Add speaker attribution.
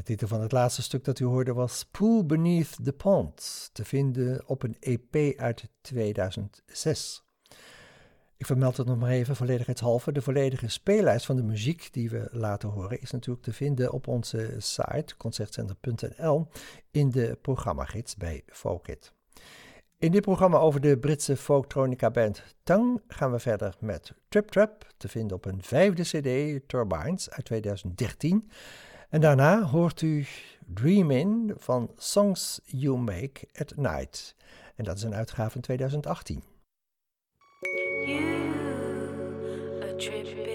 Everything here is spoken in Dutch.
Speaker 1: titel van het laatste stuk dat u hoorde was Pool Beneath the Pond, te vinden op een EP uit 2006. Ik vermeld het nog maar even, volledigheidshalve. De volledige speellijst van de muziek die we laten horen is natuurlijk te vinden op onze site, concertcenter.nl, in de programmagids bij Folkit. In dit programma over de Britse folktronica band Tongue gaan we verder met Trip Trap, te vinden op een 5e cd, Turbines, uit 2013. En daarna hoort u Dream In van Songs You Make at Night. En dat is een uitgave in 2018.
Speaker 2: You, a trip